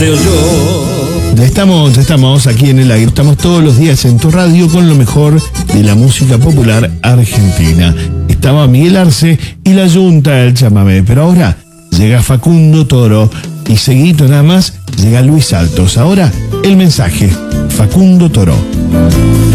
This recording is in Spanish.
deseo yo. Ya estamos aquí en el aire. Estamos todos los días en tu radio con lo mejor de la música popular argentina. Estaba Miguel Arce y la Yunta del chamamé. Pero ahora llega Facundo Toro y seguidito nada más llega Luis Altos. Ahora el mensaje. Facundo Toro.